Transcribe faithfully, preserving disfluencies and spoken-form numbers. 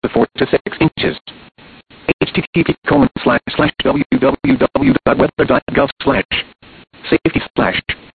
to four to six inches. http colon slash slash www.weather.gov slash safety slash